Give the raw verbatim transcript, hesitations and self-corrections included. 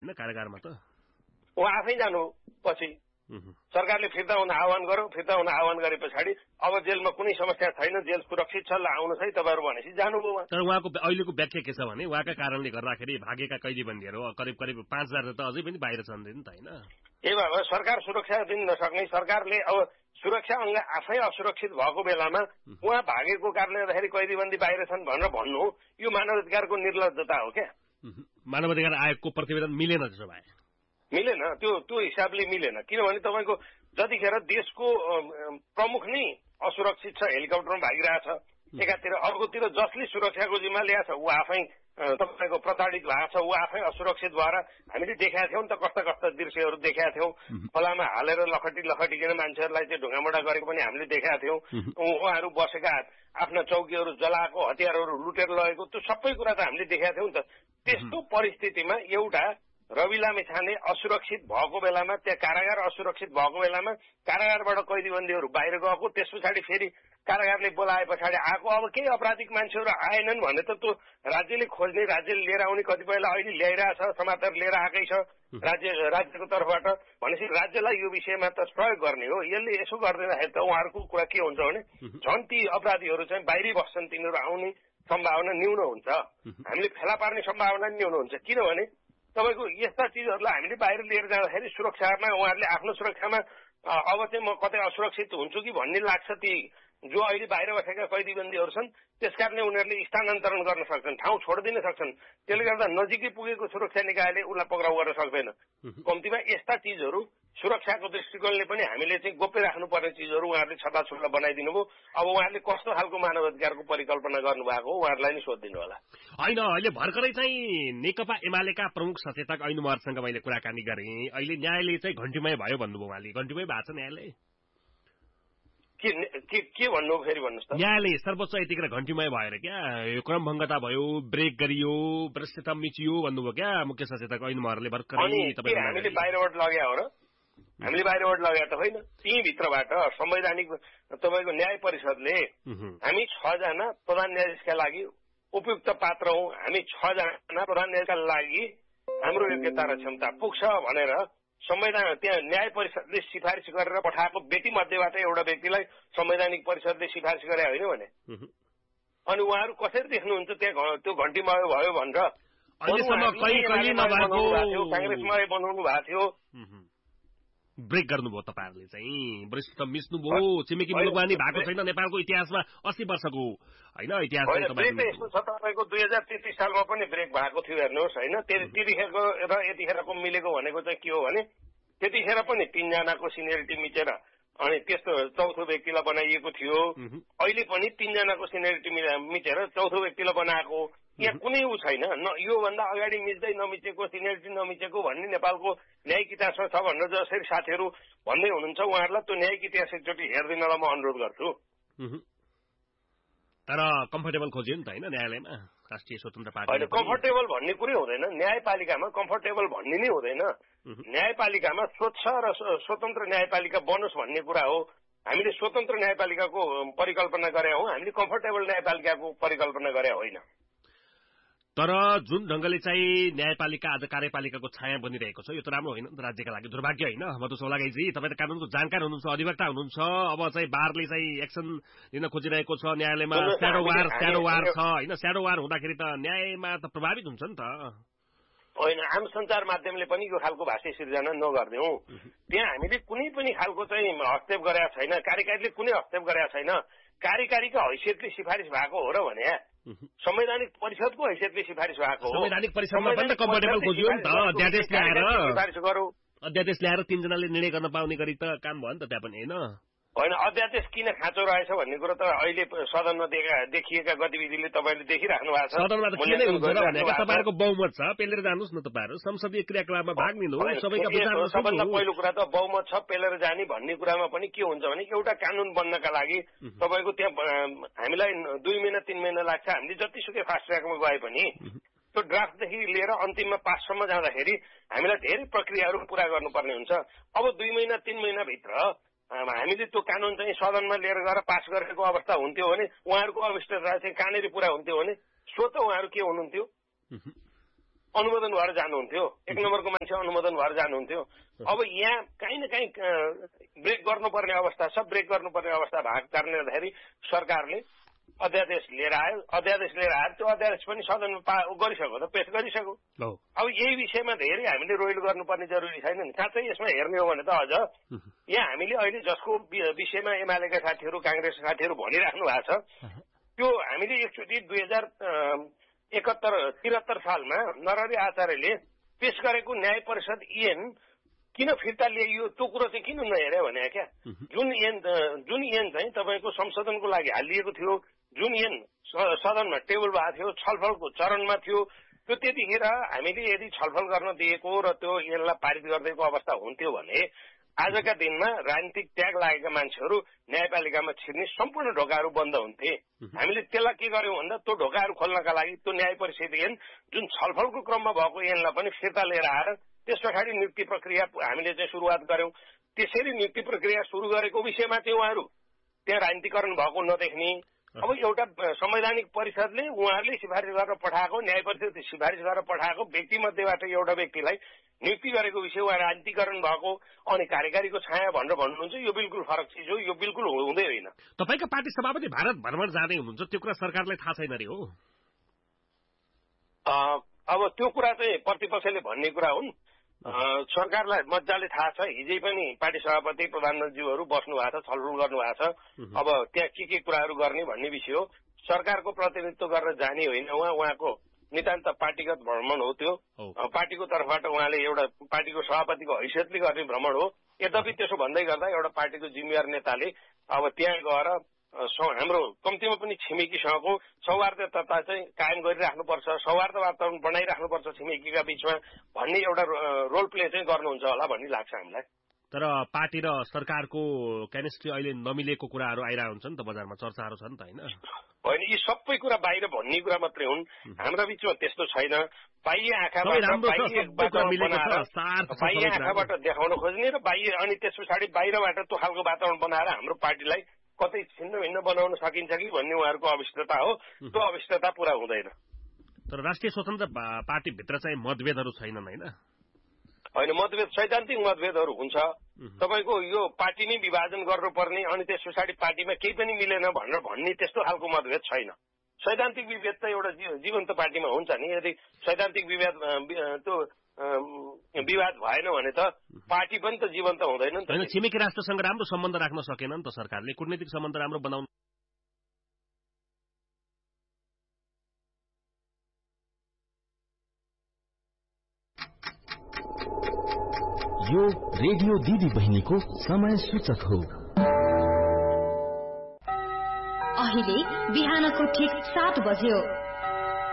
होइन कारागारमा त उहाँ आफै जानु पछि सरकारले फिर्ता हुन आह्वान गर्यो फिर्ता हुन आह्वान गरे पछाडि अब जेलमा कुनै समस्या छैन जेल सुरक्षित छ ल आउनुहोस् है तपाईँहरू भनेपछि जानुभयो उहाँ तर उहाँको अहिलेको व्याख्या के छ भने उहाँका कारणले गर्दाखेरि भागेका कैदीबन्दीहरू करिब करिब पाँच हजार त अझै पनि बाहिर छन् नि त होइन ए भए सरकार सुरक्षा दिन नसक्ने सरकारले अब सुरक्षा अङ्ग आफै असुरक्षित भएको बेलामा उहाँ भागेको कारणले गर्दाखेरि कैदीबन्दी बाहिर छन् भनेर भन्नु यो मानव अधिकारको निर्लज्जता हो क्या मानव अधिकार आयोगको प्रतिवेदन मिलेन त्यसो भए मिलेन त्यो त्यो हिसाबले मिलेन किनभने तपाईँको जतिखेर देशको प्रमुख नै असुरक्षित छ हेलिकप्टरमा भागिरहेछ एकातिर अर्कोतिर जसले सुरक्षाको जिम्मा ल्याएछ ऊ आफै तपाईँको प्रताडित भएको छ ऊ आफै असुरक्षित भएर हामीले देखाएको थियौँ नि त कस्ता कस्ता दृश्यहरू देखाएको थियौँ खोलामा हालेर लखटी लखटिकन मान्छेहरूलाई चाहिँ ढुङ्गामुढा गरेको पनि हामीले देखाएको थियौँ उहाँहरू बसेका आफ्ना चौकीहरू जलाएको हतियारहरू लुटेर लगेको त्यो सबै कुरा त हामीले देखाएको थियौँ नि त त्यस्तो परिस्थितिमा एउटा रवि लामिछाने असुरक्षित भएको बेलामा त्यहाँ कारागार असुरक्षित भएको बेलामा कारागारबाट कैदीबन्दीहरू बाहिर गएको त्यस पछाडि फेरि कारागारले बोलाए पछाडि आएको अब केही अपराधिक मान्छेहरू आएनन् भने त त्यो राज्यले खोज्ने राज्यले लिएर आउने कतिपयलाई अहिले ल्याइरहेछ समाचार लिएर आएकै छ राज्य राज्यको तर्फबाट भनेपछि राज्यलाई यो विषयमा त प्रयोग गर्ने हो यसले यसो गरिदिँदाखेरि त उहाँहरूको कुरा के हुन्छ भने झन् ती अपराधीहरू चाहिँ बाहिरी बस्छन् तिनीहरू आउने सम्भावना न्यून हुन्छ हामीले फेला पार्ने सम्भावना न्यून हुन्छ किनभने तपाईँको यस्ता चिजहरूलाई हामीले बाहिर लिएर जाँदाखेरि सुरक्षामा उहाँहरूले आफ्नो सुरक्षामा अब चाहिँ म कतै असुरक्षित हुन्छु कि भन्ने लाग्छ ती जो अहिले बाहिर बसेका कैदीबन्दीहरू छन् त्यसकारणले उनीहरूले स्थानान्तरण गर्न सक्छन् ठाउँ छोडिदिन सक्छन् त्यसले गर्दा नजिकै पुगेको सुरक्षा निकायले उसलाई पक्राउ गर्न सक्दैन कम्तीमा यस्ता चिजहरू सुरक्षाको दृष्टिकोणले पनि हामीले चाहिँ गोप्य राख्नुपर्ने चिजहरू उहाँहरूले छताछुल्ला बनाइदिनु भयो अब उहाँहरूले कस्तो खालको मानव अधिकारको परिकल्पना गर्नुभएको हो उहाँहरूलाई नै सोधिदिनु होला होइन अहिले भर्खरै चाहिँ नेकपा एमालेका प्रमुख सचेतक ऐनुमहरसँग मैले कुराकानी गरेँ अहिले न्यायालय चाहिँ घण्टीमय भयो भन्नुभयो उहाँले घण्टीमय भएको छ न्यायालय के के के भन्नु फेरि भन्नुहोस् त न्यायालय सर्वोच्च यतिखेर घण्टीमय भएर क्या यो क्रमभङ्गता भयो ब्रेक गरियो भ्रष्टता मिचियो भन्नुभयो क्या मुख्य सचेतक ऐनुमहरले भर्खरै तपाईँ हामीले बाहिरबाट लग्या हो र हामीले बाहिरबाट लग्या त होइन त्यही भित्रबाट संवैधानिक तपाईँको न्याय परिषदले हामी छजना प्रधान न्यायाधीशका लागि उपयुक्त पात्र हौ हामी छजना प्रधान न्यायाधीशका लागि हाम्रो योग्यता र क्षमता पुग्छ भनेर संविधान त्यहाँ न्याय परिषदले सिफारिस गरेर पठाएको व्यक्ति मध्येबाट एउटा व्यक्तिलाई संवैधानिक परिषदले सिफारिस गरे होइन भने अनि उहाँहरू कसरी देख्नुहुन्छ त्यहाँ त्यो घण्टीमय भयो भनेर काङ्ग्रेसमय बनाउनु भएको थियो ब्रेक गर्नुभयो तपाईँहरूले चाहिँ वरिष्ठ मिच्नुभयो छिमेकी मुलुकमा नि भएको छैन नेपालको इतिहासमा अस्सी वर्षको होइन इतिहास यस्तो छ तपाईँको दुई हजार तेत्तिस सालमा पनि ब्रेक भएको थियो हेर्नुहोस् होइन त्यतिखेरको र यतिखेरको मिलेको भनेको चाहिँ के हो भने त्यतिखेर पनि तीनजनाको सिनियरिटी मिचेर अनि त्यस्तो चौथो व्यक्तिलाई बनाइएको थियो अहिले पनि तीनजनाको सिनियरिटी मिचेर चौथो व्यक्तिलाई बनाएको यहाँ कुनै ऊ छैन योभन्दा अगाडि मिच्दै नमिचेको सिनियरिटी नमिचेको भन्ने नेपालको न्यायिक इतिहासमा छ भनेर जसरी साथीहरू भन्दै हुनुहुन्छ उहाँहरूलाई त्यो न्यायिक इतिहास एकचोटि हेरिदिनलाई म अनुरोध गर्छु तर कम्फर्टेबल खोज्यो नि त होइन न्यायालयमा राष्ट्रिय स्वतन्त्र पार्टी होइन कम्फर्टेबल भन्ने कुरै हुँदैन न्यायपालिकामा कम्फर्टेबल भन्ने नै हुँदैन न्यायपालिकामा स्वच्छ र स्वतन्त्र न्यायपालिका बनोस् भन्ने कुरा हो हामीले स्वतन्त्र न्यायपालिकाको परिकल्पना गरे हौँ हामीले कम्फर्टेबल न्यायपालिकाको परिकल्पना गरे होइन तर जुन ढंगले चाहिँ न्यायपालिका आज कार्यपालिकाको छाया बनिरहेको छ यो त राम्रो होइन राज्यका लागि दुर्भाग्य होइन मधुसौलागाईजी तपाईँ त कानूनको जानकार हुनुहुन्छ अधिवक्ता हुनुहुन्छ अब चाहिँ बारले चाहिँ एक्सन लिन खोजिरहेको छ न्यायालयमा स्याडो वार स्याडो वार छ होइन स्याडो वार हुँदाखेरि त न्यायमा त प्रभावित हुन्छ नि त होइन आम सञ्चार माध्यमले पनि यो खालको भाषा सिर्जना नगर्दैनौ त्यहाँ हामीले कुनै पनि खालको चाहिँ हस्तक्षेप गरेका छैन कार्यकारीले कुनै हस्तक्षेप गरेका छैन कार्यकारीका हैसियतले सिफारिस भएको हो र भने संवैधानिक परिषदको हैसियतले सिफारिस भएको हो संवैधानिक परिषदमा पनि त कम्फर्टेबल खोज्यो नि त अध्यादेश ल्याएर सिफारिस गरौ अध्यादेश ल्याएर तीनजनाले निर्णय गर्न पाउने गरी त काम भयो नि त त्यहाँ पनि हैन होइन अध्यादेश किन खाँचो रहेछ भन्ने कुरो त अहिले सदनमा देखिएका गतिविधिले तपाईले देखिराख्नु भएको छ सदनमा त के नै हुन्छ र भनेको तपाईहरुको बहुमत छ पेलेर जानुस् न तपाईहरु संसदीय क्रियाकलापमा भाग लिनु सबैका विचारमा सबभन्दा पहिलो कुरा त बहुमत छ पेलेर जाने भन्ने कुरामा पनि के हुन्छ भने एउटा कानून बन्नका लागि तपाईको त्यहाँ हामीलाई दुई महिना तीन महिना लाग्छ हामीले जतिसुकै फास्ट ट्र्याकमा गए पनि त्यो ड्राफ्टदेखि लिएर अन्तिममा पाससम्म जाँदाखेरि हामीलाई धेरै प्रक्रियाहरू पूरा गर्नुपर्ने हुन्छ अब दुई महिना तीन महिनाभित्र हामीले त्यो कानून चाहिँ सदनमा लिएर गएर पास गरेको अवस्था हुन्थ्यो भने उहाँहरूको अविष्टता चाहिँ कहाँनिर पूरा हुन्थ्यो भने स्वत उहाँहरू के हुनुहुन्थ्यो अनुमोदन भएर जानुहुन्थ्यो, एक नम्बरको मान्छे अनुमोदन भएर जानुहुन्थ्यो। अब यहाँ काहीँ न काहीँ ब्रेक गर्नुपर्ने अवस्था छ। ब्रेक गर्नुपर्ने अवस्था भएको कारणले गर्दाखेरि सरकारले अध्यादेश लिएर आयो। अध्यादेश लिएर आयो, त्यो अध्यादेश पनि सदनमा गरिसक्यो त, पेश गरिसक्यो। अब यही विषयमा धेरै हामीले रोइलो गर्नुपर्ने जरुरी छैन नि। साँच्चै यसमा हेर्ने हो भने त अझ यहाँ हामीले अहिले जसको विषयमा एमालेका साथीहरू, काङ्ग्रेसका साथीहरू भनिराख्नु भएको छ, त्यो हामीले एकचोटि दुई हजार एकहत्तर त्रिहत्तर सालमा नरहरि आचार्यले पेश गरेको न्याय परिषद ऐन किन फिर्ता ल्याइयो त्यो कुरो चाहिँ किन नहेर्यो भने क्या, जुन ऐन जुन ऐन चाहिँ तपाईँको संशोधनको लागि हालिएको थियो, जुन ऐन सदनमा टेबल भएको थियो, छलफलको चरणमा थियो, त्यो त्यतिखेर हामीले यदि छलफल गर्न दिएको र त्यो ऐनलाई पारित गरिदिएको अवस्था हुन्थ्यो भने आजका दिनमा राजनीतिक त्याग लागेका मान्छेहरू न्यायपालिकामा छिर्ने सम्पूर्ण ढोकाहरू बन्द हुन्थे। हामीले त्यसलाई के गर्यौं भन्दा त्यो ढोकाहरू खोल्नका लागि त्यो न्याय परिषद ऐन जुन छलफलको क्रममा भएको ऐनलाई पनि फिर्ता लिएर आएर त्यस पछाडि नियुक्ति प्रक्रिया हामीले चाहिँ सुरुवात गर्यौं। त्यसरी नियुक्ति प्रक्रिया सुरु गरेको विषयमा चाहिँ उहाँहरू त्यहाँ राजनीतिकरण भएको नदेख्ने। अब एउटा संवैधानिक परिषदले उहाँहरूले सिफारिस गरेर पठाएको, न्याय परिषदले सिफारिस गरेर पठाएको व्यक्ति मध्येबाट एउटा व्यक्तिलाई नियुक्ति गरेको विषय उहाँ राजनीतिकरण भएको अनि कार्यकारीको छाया भनेर भन्नुहुन्छ, यो बिल्कुल फरक चिज हो, यो बिल्कुल हुँदै होइन। तपाईको पार्टी सभापति भारत भ्रमण जाँदै हुनुहुन्छ, त्यो कुरा सरकारलाई थाहा छैन रे हो? अब त्यो कुरा चाहिँ प्रतिपक्षले भन्ने कुरा हुन्। सरकारलाई मजाले थाहा छ। हिजै पनि पार्टी सभापति प्रधानमन्त्रीज्यूहरू बस्नु भएको छ, छलफल गर्नु भएको छ। अब त्यहाँ के के कुराहरू गर्ने भन्ने विषय हो। सरकारको प्रतिनिधित्व गरेर जाने होइन उहाँ, उहाँको नितान्त पार्टीगत भ्रमण हो। त्यो पार्टीको तर्फबाट उहाँले एउटा पार्टीको सभापतिको हैसियतले गर्ने भ्रमण हो। यद्यपि त्यसो भन्दै गर्दा एउटा पार्टीको जिम्मेवार नेताले अब त्यहाँ गएर हाम्रो कम्तीमा पनि छिमेकीसँगको सौहार्दता चाहिँ कायम गरिराख्नुपर्छ, सौहार्द वातावरण बनाइराख्नुपर्छ छिमेकीका बीचमा भन्ने एउटा रोल प्ले चाहिँ गर्नुहुन्छ होला भन्ने लाग्छ हामीलाई। तर पार्टी र सरकारको केमिस्ट्री अहिले नमिलेको कुराहरू आइरहेको हुन्छ नि त, बजारमा चर्चाहरू छ नि त, होइन? होइन, यी सबै कुरा बाहिर भन्ने कुरा मात्रै हुन्। हाम्रा बीचमा त्यस्तो छैन। बाह्य आँखाबाट बाह्य आँखाबाट देखाउन खोज्ने र बाह्य अनि त्यस पछाडि बाहिरबाट त्यो खालको वातावरण बनाएर हाम्रो पार्टीलाई कतै छिन्न भिन्न बनाउन सकिन्छ कि भन्ने उहाँहरूको अविष्टता हो। त्यो अविष्टता पूरा हुँदैन। तर राष्ट्रिय स्वतन्त्र पार्टीभित्र चाहिँ मतभेदहरू छैनन्, होइन? होइन, मतभेद सैद्धान्तिक मतभेदहरू हुन्छ। तपाईँको यो पार्टी नै विभाजन गर्नुपर्ने अनि त्यस पछाडि पार्टीमा केही पनि मिलेन भनेर भन्ने त्यस्तो खालको मतभेद छैन। सैद्धान्तिक विभेद त एउटा जीवन्त पार्टीमा हुन्छ नि। यदि सैद्धान्तिक विभेद त्यो विवाद भएन भने त पार्टी पनि त जीवन्त हुँदैन नि त। होइन, छिमेकी राष्ट्रसँग राम्रो सम्बन्ध राख्न सकेन नि त सरकारले, कूटनीतिक सम्बन्ध राम्रो बनाउनु। यो रेडियो दिदी बहिनीको समय सूचक हो। अहिले बिहानको ठिक सात बज्यो।